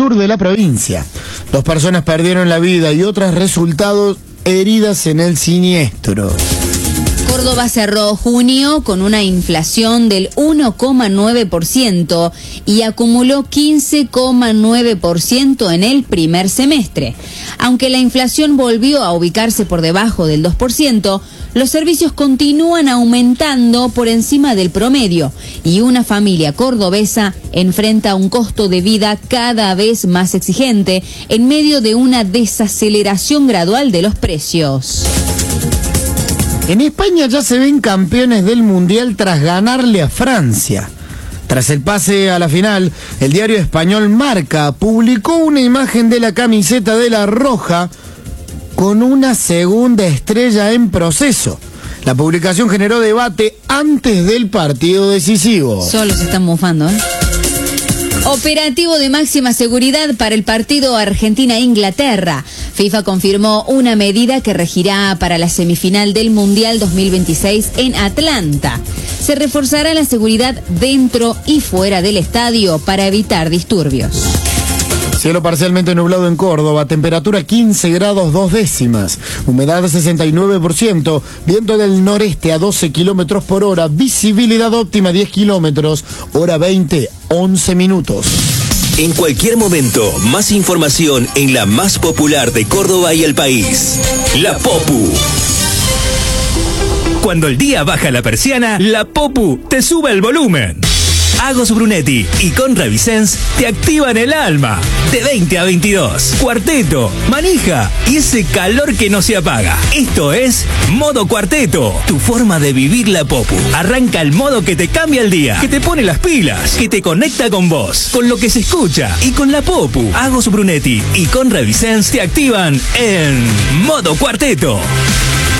sur de la provincia. 2 personas perdieron la vida y otras resultados heridas en el siniestro. Córdoba cerró junio con una inflación del 1,9% y acumuló 15,9% en el primer semestre. Aunque la inflación volvió a ubicarse por debajo del 2%, los servicios continúan aumentando por encima del promedio y una familia cordobesa enfrenta un costo de vida cada vez más exigente en medio de una desaceleración gradual de los precios. En España ya se ven campeones del Mundial tras ganarle a Francia. Tras el pase a la final, el diario español Marca publicó una imagen de la camiseta de la Roja con una segunda estrella en proceso. La publicación generó debate antes del partido decisivo. Solo se están mofando, ¿eh? Operativo de máxima seguridad para el partido Argentina-Inglaterra. FIFA confirmó una medida que regirá para la semifinal del Mundial 2026 en Atlanta. Se reforzará la seguridad dentro y fuera del estadio para evitar disturbios. Cielo parcialmente nublado en Córdoba, temperatura 15 grados 2 décimas, humedad 69%, viento del noreste a 12 kilómetros por hora, visibilidad óptima 10 kilómetros, hora 20, 11 minutos. En cualquier momento, más información en la más popular de Córdoba y el país, La Popu. Cuando el día baja la persiana, La Popu te sube el volumen. Agos Brunetti y Conra Vicens te activan el alma. De 20 a 22. Cuarteto, manija y ese calor que no se apaga. Esto es Modo Cuarteto, tu forma de vivir la Popu. Arranca el modo que te cambia el día, que te pone las pilas, que te conecta con vos, con lo que se escucha y con la Popu. Agos Brunetti y Conra Vicens te activan en Modo Cuarteto.